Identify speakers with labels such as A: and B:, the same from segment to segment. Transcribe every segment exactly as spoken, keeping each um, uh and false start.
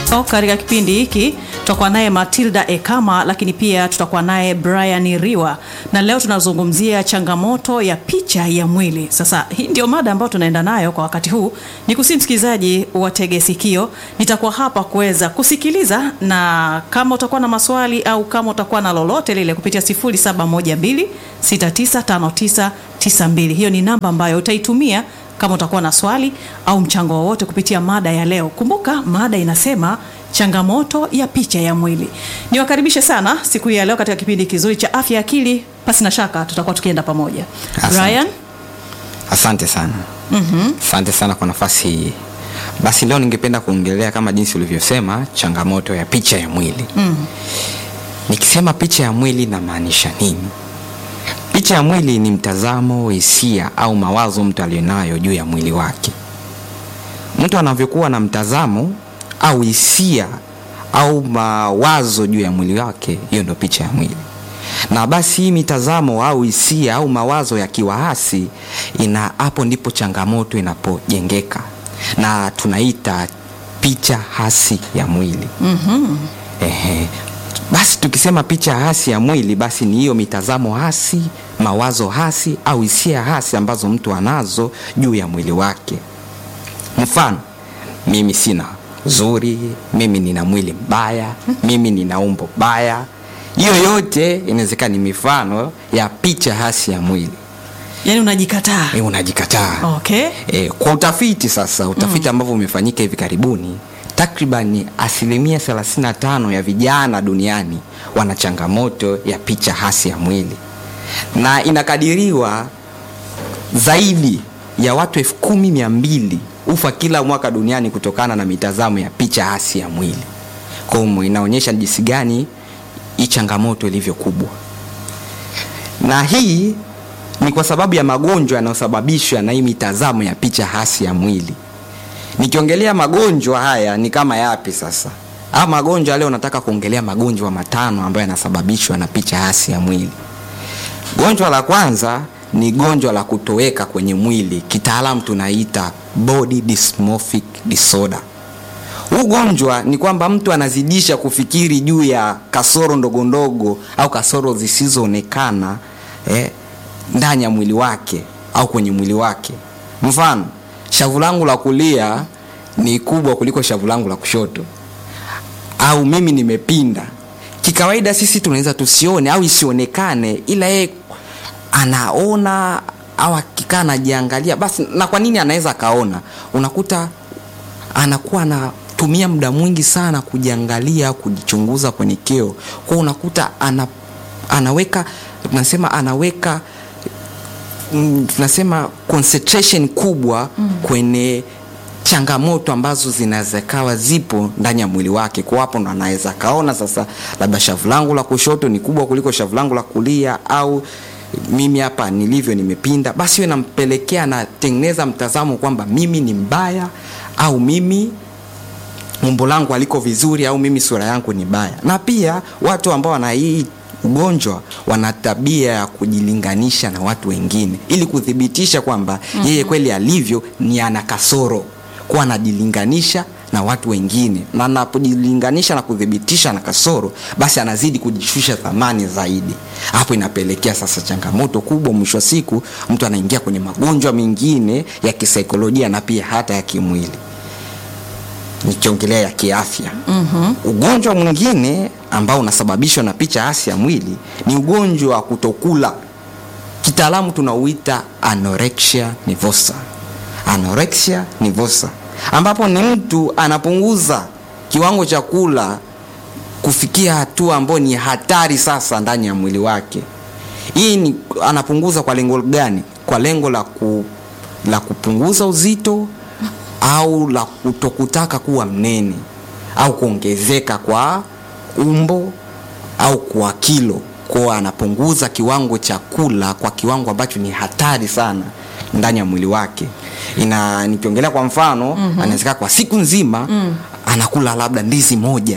A: Katika kipindi hiki tutakuwa naye Matilda Ekama, lakini pia tutakuwa naye Brian Riwa, na leo tunazungumzia changamoto ya picha ya mwili. Sasa hii ndio mada ambayo tunaenda nayo kwa wakati huu. Nikusi msikizaji watege sikio, nitakuwa hapa kuweza kusikiliza, na kama utakuwa na maswali au kama utakuwa na lolote lile kupitia sifuri saba moja mbili sita tisa tano tisa tisa mbili. Hiyo ni namba ambayo utaitumia kama utakuwa na swali au mchango wowote kupitia mada ya leo. Kumbuka mada inasema changamoto ya picha ya mwili. Niwakaribishe sana siku ya leo katika kipindi kizuri cha afya ya akili. Pasi na shaka tutakuwa tukienda pamoja.
B: Asante.
A: Brian,
B: asante sana.
A: Mhm.
B: Asante sana kwa nafasi hii. Basi leo ningependa kuongelea kama jinsi ulivyosema changamoto ya picha ya mwili.
A: Mhm.
B: Nikisema picha ya mwili na maanisha nini? Picha ya mwili ni mtazamo, hisia au mawazo mtu alionayo juu ya mwili wake. Mtu anavyokuwa na mtazamo au hisia au mawazo juu ya mwili wake, hiyo ndio picha ya mwili. Na basi hii mitazamo au hisia au mawazo ya kiwahasi, ina hapo ndipo changamoto inapojengeka, na tunaita picha hasi ya mwili.
A: Mhm.
B: Ehe. Basi tukisema picha hasi ya mwili, basi ni hiyo mitazamo hasi, mawazo hasi au hisia hasi ambazo mtu anazo juu ya mwili wake. Mfano, mimi sina uzuri, mimi nina mwili mbaya, mimi nina umbo baya. Hiyo yote inawezekana ni mifano ya picha hasi ya mwili.
A: Yaani unajikataa.
B: Eh, unajikataa.
A: Okay.
B: Eh, kwa utafiti sasa, utafiti mm. ambao umefanyika hivi karibuni, takriban asilimia thelathini na tano ya vijana duniani wana changamoto ya picha hasi ya mwili. Na inakadiriwa zaidi ya watu elfu kumi mia mbili ufa kila mwaka duniani kutokana na mitazamo ya picha hasi ya mwili. Kwa hiyo inaonyesha jinsi gani hii changamoto ilivyo kubwa. Na hii ni kwa sababu ya magonjwa yanayosababishwa na hii mitazamo ya picha hasi ya mwili. Nikiongelea magonjwa haya ni kama yapi sasa? Ah, magonjwa leo nataka kuongelea magonjwa matano ambayo yanasababishwa na picha hasi ya mwili. Gonjwa la kwanza ni gonjwa la kutoweka kwenye mwili, kitaalamu tunaita body dysmorphic disorder. Huu gonjwa ni kwamba mtu anazidisha kufikiri juu ya kasoro ndogo ndogo au kasoro zisizoonekana eh, ndani ya mwili wake au kwenye mwili wake. Mfano, shavu langu la kulia ni kubwa kuliko shavu langu la kushoto, au mimi nimepinda. Kikawaida sisi tunaweza tusione au isionekane, ila yeye anaona au akikaa anajiangalia. Basi na kwa nini anaweza kaona? Unakuta anakuwa anatumia muda mwingi sana kujiangalia, kujichunguza kwenye kioo. Kwa unakuta ana, anaweka tunasema anaweka mm, tunasema concentration kubwa mm. kwenye changamoto ambazo zinawezekawa zipo ndani ya mwili wake. Kwa hapo ndo anaweza kaona sasa labda shavu langu la kushoto ni kubwa kuliko shavu langu la kulia, au mimi hapa nilivyo nimepinda. Basi wewe nampelekea na tengeneza mtazamo kwamba mimi ni mbaya, au mimi umbo langu haliko vizuri, au mimi sura yangu ni mbaya. Na pia watu ambao wana hii ugonjwa wana tabia ya kujilinganisha na watu wengine ili kudhibitisha kwamba mm-hmm. yeye kweli alivyo ni ana kasoro. Kwa anajilinganisha na watu wengine, na anapojilinganisha na kudhibitisha na kasoro, basi anazidi kujishusha thamani zaidi. Hapo inapelekea sasa changamoto kubwa. Mwisho wa siku mtu anaingia kwenye magonjwa mengine ya kisaikolojia na pia hata ya kimwili. Nikiongelea ya kiafya,
A: Mhm.
B: ugonjwa mwingine ambao unasababishwa na picha hasi ya mwili ni ugonjwa wa kutokula. Kitaalamu tunauita anorexia nervosa. Anorexia nervosa, ambapo ni mtu anapunguza kiwango cha kula kufikia hatua ambayo ni hatari sasa ndani ya mwili wake. Hii ni anapunguza kwa lengo gani? Kwa lengo la ku, la kupunguza uzito au la kutokutaka kuwa mnene au kuongezeka kwa umbo au kwa kilo. Kwa anapunguza kiwango cha kula kwa kiwango ambacho ni hatari sana ndani ya mwili wake. Ina nikiongelea kwa mfano, mm-hmm. anaweza kwa siku nzima mm. anakula labda ndizi moja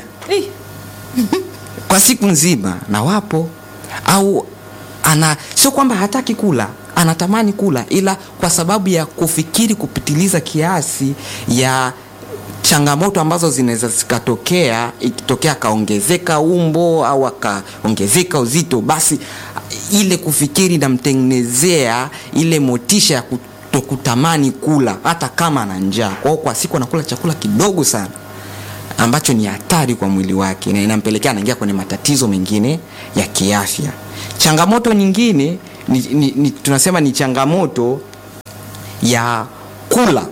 B: kwa siku nzima, na wapo. Au ana sio kwamba hataki kula, anatamani kula, ila kwa sababu ya kufikiri kupitiliza kiasi ya changamoto ambazo zinaweza zikatokea, ikitokea kaongezeka umbo au akaongezeka uzito, basi ile kufikiri namtengenezea ile motisha ya kutokutamani kula hata kama ana njaa. Kwa hiyo kwa siku anakula chakula kidogo sana ambacho ni hatari kwa mwili wake na inampelekea anaingia kwenye matatizo mengine ya kiafya. Changamoto nyingine ni, ni, ni tunasema ni changamoto ya kula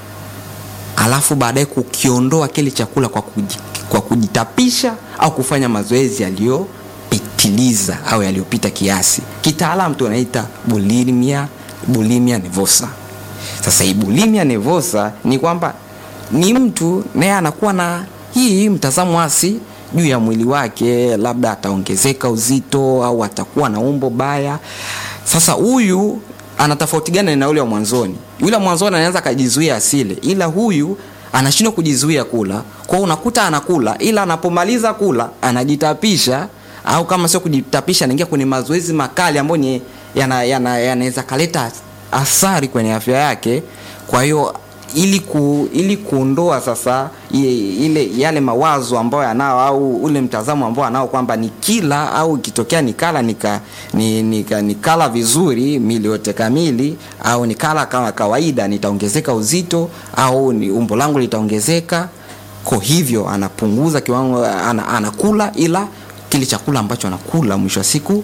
B: alafu baadaye kukiondoa kile chakula kwa, kuj, kwa kujitapisha au kufanya mazoezi yaliyopitiliza au yaliyopita kiasi. Kitaalamu tunaita bulimia bulimia nervosa. Sasa hii bulimia nervosa ni kwamba ni mtu naye anakuwa na hii mtazamo hasi juu ya mwili wake, labda ataongezeka uzito au atakuwa na umbo baya. Sasa huyu anatofauti gani na yule wa mwanzoni? Yule wa mwanzoni anaanza kujizuia asile, ila huyu anashindwa kujizuia kula. Kwa hiyo unakuta anakula, ila anapomaliza kula anajitapisha, au kama sio kujitapisha anaingia kwenye mazoezi makali ambayo yana yanaweza kaleta athari kwenye afya yake. Kwa hiyo ili ku, ili kuondoa sasa ile yale mawazo ambayo anao au ule mtazamo ambao anao kwamba ni kila au ikitokea nikala nika ni nika, nikala vizuri mili yote kamili au nikala kama kawaida nitaongezeka uzito au ni umbo langu litaongezeka. Kwa hivyo anapunguza kiwango, anakula, ila kile chakula ambacho anakula mwisho wa siku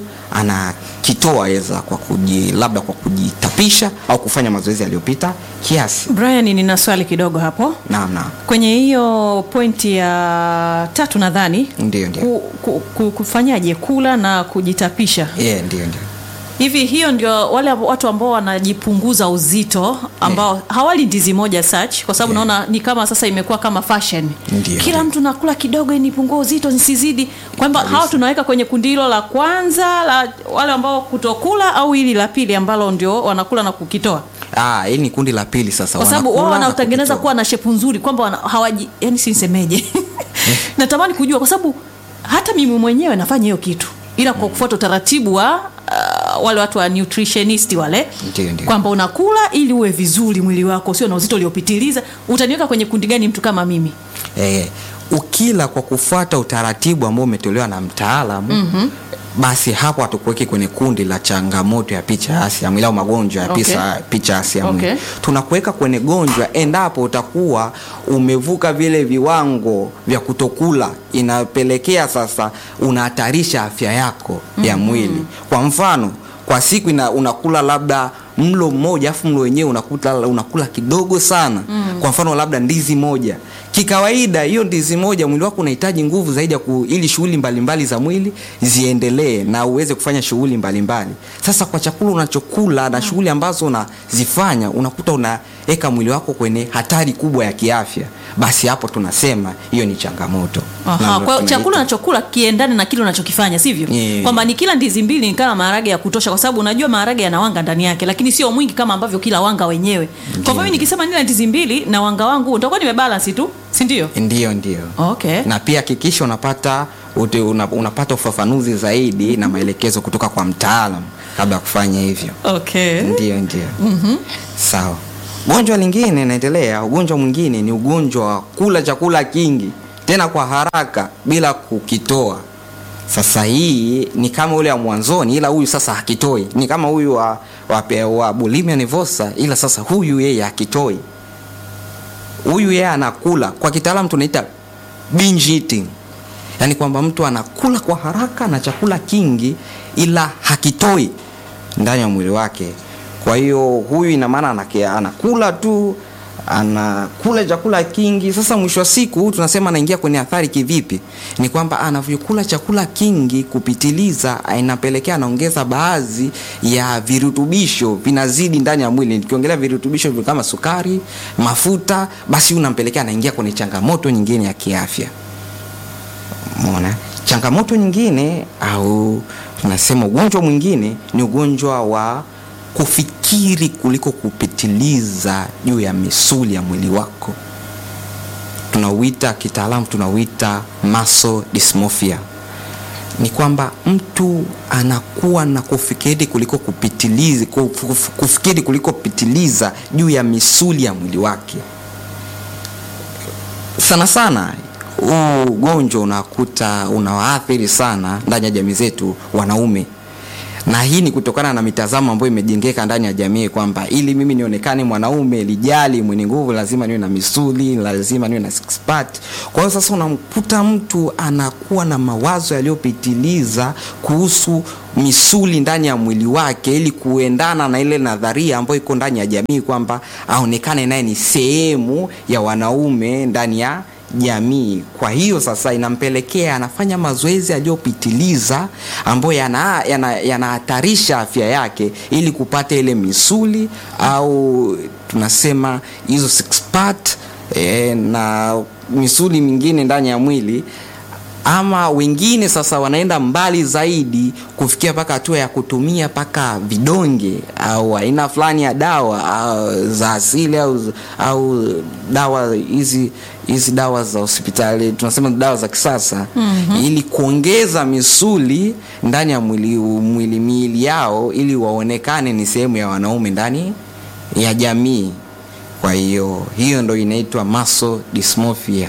B: anakitoa eza kwa kuji, labda kwa kujitapisha au kufanya mazoezi yaliyopita kiasi.
A: Brian, nina swali kidogo hapo.
B: Naam naam.
A: Kwenye hiyo pointi ya tatu nadhani
B: ndio ndio
A: ku, ku, ku, kufanyaje kula na kujitapisha?
B: Yeah, ndio ndio.
A: Hivi hiyo ndio wale watu ambao wanajipunguza uzito ambao yeah. hawali ndizi moja search kwa sababu yeah. naona ni kama sasa imekuwa kama fashion.
B: Ndiyo,
A: kila
B: ndiyo.
A: mtu nakula kidogo nipungue uzito nisizidi. Kwamba hao tunaweka kwenye kundi hilo la kwanza la wale ambao kutokula au hili la pili ambalo ndio wanakula na kukitoa.
B: Ah, hili ni kundi la pili sasa.
A: Kwa sababu wao wanatengeneza kuwa na shepu nzuri kwamba hawaji, yani si nisemeje. Natamani kujua kwa sababu hata mimi mwenyewe nafanya hiyo kitu. Ila kwa kufuata utaratibu wa uh, wale watu wa nutritionist wale kwamba unakula ili uwe vizuri mwili wako sio na uzito uliopitiliza. Utaniweka kwenye kundi gani mtu kama mimi?
B: Eh, ukila kwa kufuata utaratibu ambao umetolewa na mtaalamu, mm-hmm. basi hapo hatukuweki kwenye kundi la changamoto ya picha hasi ya mwili au magonjwa ya okay. pisa, picha hasi ya mwili. Okay. Tunakuweka kwenye gonjwa endapo utakuwa umevuka vile viwango vya kutokula, inapelekea sasa unahatarisha afya yako mm-hmm. ya mwili. Kwa mfano, kwa siku ina, unakula labda mlo mmoja afu mlo wenyewe unakuta unakula kidogo sana. Mm. Kwa mfano labda ndizi moja. Kikawaida hiyo ndizi moja mwili wako unahitaji nguvu zaidi ya ku, ili shughuli mbalimbali za mwili ziendelee na uweze kufanya shughuli mbalimbali. Sasa kwa chakula unachokula na shughuli ambazo unazifanya unakuta unaweka mwili wako kwenye hatari kubwa ya kiafya. Basi hapo tunasema hiyo ni changamoto.
A: Aha, kwa chakula unachokula kiendane na kile unachokifanya, sivyo? Yeah. Kwamba ni kila ndizi mbili ni kama maharage ya kutosha kwa sababu unajua maharage yana wanga ndani yake lakini sio mwingi kama ambavyo kila wanga wenyewe. Kwa hivyo nikisema nila ndizi mbili na wanga wangu nitakuwa nimebalance tu, si ndio?
B: Ndio ndio.
A: Okay.
B: Na pia hakikisha unapata ute, una, unapata ufafanuzi zaidi mm-hmm. na maelekezo kutoka kwa mtaalamu kabla ya kufanya hivyo.
A: Okay.
B: Ndio ndio.
A: Mhm.
B: Sawa. Gonjwa lingine naendelea, ugonjwa mwingine ni ugonjwa wa kula chakula kingi tena kwa haraka bila kukitoa. Sasa hii ni kama ule wa mwanzoni ila huyu sasa hakitoi. Ni kama huyu wa wa, wa bulimia nervosa ila sasa huyu yeye hakitoi. Huyu yeye anakula, kwa kitaalamu tunaita binge eating. Yaani kwamba mtu anakula kwa haraka na chakula kingi ila hakitoi ndani ya mwili wake. Kwa hiyo huyu ina maana anakula tu, anakula chakula kingi. Sasa mwisho wa siku tunasema anaingia kwenye athari kivipi? Ni kwamba anavyokula chakula kingi kupitiliza inapelekea anaongeza baadhi ya virutubisho vinazidi ndani ya mwili. Nikiongelea virutubisho kama sukari, mafuta, basi unampelekea anaingia kwenye changamoto nyingine ya kiafya. Umeona? Changamoto nyingine au tunasema ugonjwa mwingine ni ugonjwa wa kufikiri kuliko kupitiliza juu ya misuli ya mwili wako. Tunauita kitaalamu tunauita muscle dysmorphia. Ni kwamba mtu anakuwa na kufikiri kuliko kupitiliza kufikiri kuliko kupitiliza juu ya misuli ya mwili wake. sana sana ugonjwa unakuta unawaathiri sana ndani ya jamii zetu wanaume, na hii ni kutokana na mitazamo ambayo imejengeka ndani ya jamii kwamba ili mimi nionekane mwanaume lijali mwenye nguvu lazima niwe na misuli, lazima niwe na six pack. Kwa hiyo sasa unamkuta mtu anakuwa na mawazo yaliyopitiliza kuhusu misuli ndani ya mwili wake ili kuendana na ile nadharia ambayo iko ndani ya jamii kwamba aonekane naye ni sehemu ya wanaume ndani ya jamii. Kwa hiyo sasa inampelekea anafanya mazoezi aliyopitiliza ambayo yanahatarisha yana, yana afya yake ili kupata ile misuli au tunasema hizo six pack e, na misuli mingine ndani ya mwili. Ama wengine sasa wanaenda mbali zaidi kufikia paka hatua ya kutumia paka vidonge au aina fulani ya dawa au za asili au, au dawa hizi hizi dawa za hospitali tunasema dawa za kisasa mm-hmm. ili kuongeza misuli ndani ya mwili mwili miili yao ili waonekane ni sehemu ya wanaume ndani ya jamii. Kwa hiyo hiyo ndio inaitwa muscle dysmorphia.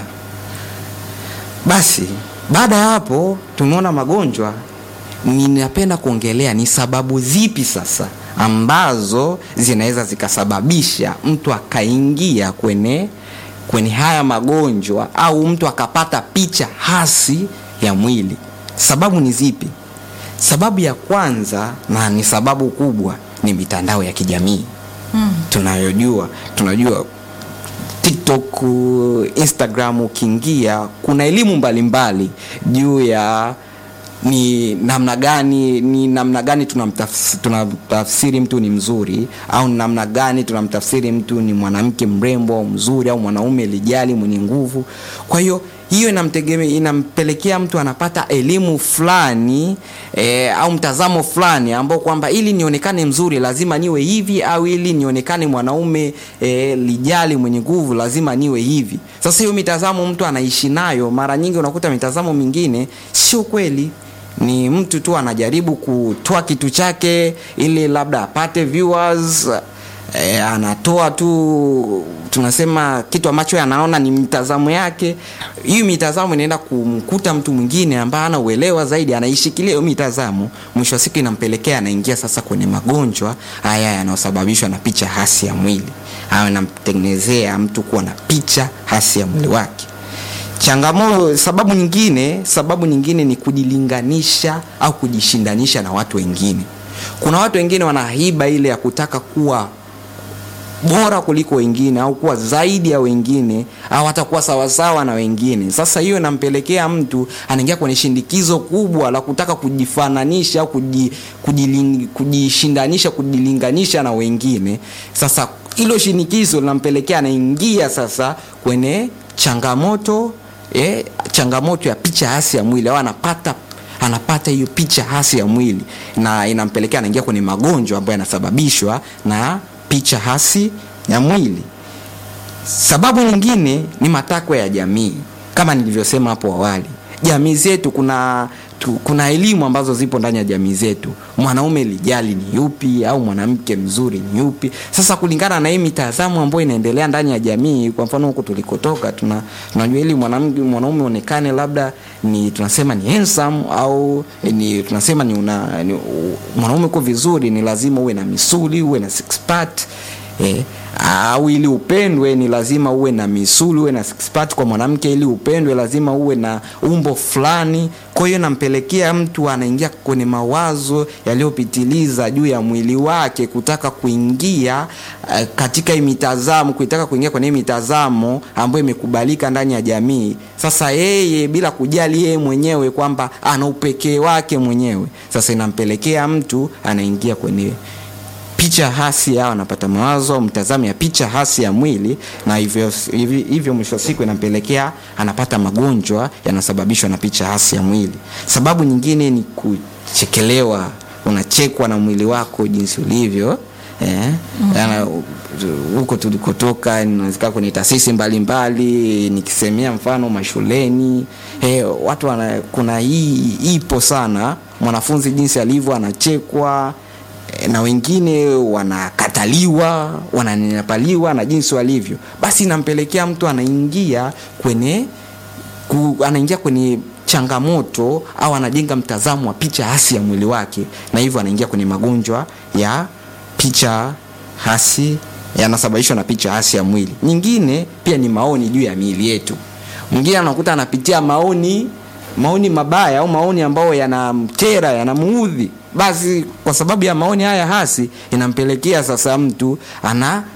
B: Basi baada ya hapo tumeona magonjwa, ninapenda kuongelea ni sababu zipi sasa ambazo zinaweza zikasababisha mtu akaingia kwenye kwenye haya magonjwa au mtu akapata picha hasi ya mwili. Sababu ni zipi? Sababu ya kwanza na ni sababu kubwa ni mitandao ya kijamii. Mm. Tunayojua, tunajua TikTok, Instagram ukiingia kuna elimu mbalimbali juu ya ni namna gani ni namna gani tunamtafsiri tunamtafsiri mtu ni mzuri au namna gani tunamtafsiri mtu ni mwanamke mrembo mzuri au mwanaume lijali mwenye nguvu. Kwa hiyo hiyo inamtegemea inampelekea mtu anapata elimu fulani e, au mtazamo fulani ambao kwamba ili nionekane mzuri lazima niwe hivi au ili nionekane mwanaume e, lijali mwenye nguvu lazima niwe hivi. Sasa hiyo mitazamo mtu anaishi nayo, mara nyingi unakuta mitazamo mingine sio kweli. Ni mtu tu anajaribu kutoa kitu chake ili labda apate viewers. E, anatoa tu tunasema kitu ambacho anaona ni mitazamo yake. Hii mitazamo inaenda kumkuta mtu mwingine ambaye ana uelewa zaidi, anaishikilia hiyo mitazamo, mwisho wa siku inampelekea anaingia sasa kwenye magonjwa haya yanayosababishwa na picha hasi ya mwili. Hayo inamtengenezea mtu kuwa na picha hasi ya mwili wake. Changamoto sababu nyingine, sababu nyingine ni kujilinganisha au kujishindanisha na watu wengine. Kuna watu wengine wanaiba ile ya kutaka kuwa bora kuliko wengine au kuwa zaidi ya wengine au hata kuwa sawa sawa na wengine. Sasa hiyo inampelekea mtu anaingia kwenye shindikizo kubwa la kutaka kujifananisha au kuji, kujiling, kujishindanisha kujilinganisha na wengine. Sasa hilo shinikizo linampelekea anaingia sasa kwenye changamoto eh, changamoto ya picha hasi ya mwili au anapata anapata hiyo picha hasi ya mwili na inampelekea anaingia kwenye magonjwa ambayo yanasababishwa na picha hasi ya mwili. Sababu nyingine ni matakwa ya jamii. Kama nilivyosema hapo awali, jamii zetu kuna tu, kuna elimu ambazo zipo ndani ya jamii zetu. Mwanaume lijali ni yupi au mwanamke mzuri ni yupi. Sasa kulingana na hii mitazamo ambayo inaendelea ndani ya jamii, kwa mfano huko tulikotoka tuna tunajua ili mwanamke mwanaume onekane labda ni tunasema ni handsome au ni tunasema ni una ni, mwanaume uko vizuri ni lazima uwe na misuli, uwe na six pack. Eh, au ili upendwe ni lazima uwe na misuli, uwe na six pack. Kwa mwanamke ili upendwe lazima uwe na umbo fulani. Kwa hiyo nampelekea mtu anaingia kwenye mawazo yaliyopitiliza juu ya mwili wake, kutaka kuingia uh, katika mitazamo, kutaka kuingia kwenye mitazamo ambayo imekubalika ndani ya jamii. Sasa yeye bila kujali yeye mwenyewe kwamba ana upekee wake mwenyewe, sasa inampelekea mtu anaingia kwenye picha hasi au anapata mawazo mtazamo ya picha hasi ya mwili, na hivyo hivyo, hivyo mwisho siku inampelekea anapata magonjwa yanasababishwa na picha hasi ya mwili. Sababu nyingine ni kuchekelewa, unachekwa na mwili wako jinsi ulivyo. Eh, mm-hmm. Huko tulikotoka ninazika kwenye taasisi mbalimbali, nikisemea mfano mashuleni, eh, watu wana, kuna hii ipo sana mwanafunzi jinsi alivyo anachekwa. na wengine wanakataliwa, wananyanyapaliwa na jinsi walivyo, basi inampelekea mtu anaingia kwenye ku, anaingia kwenye changamoto au anajenga mtazamo wa picha hasi ya mwili wake, na hivyo anaingia kwenye magonjwa ya picha hasi yanasababishwa na picha hasi ya mwili. Nyingine pia ni maoni juu ya miili yetu. Mwingine anakuta anapitia maoni maoni mabaya au maoni ambayo yanamkera, yanamuudhi. Basi kwa sababu ya maoni haya hasi inampelekea sasa mtu ana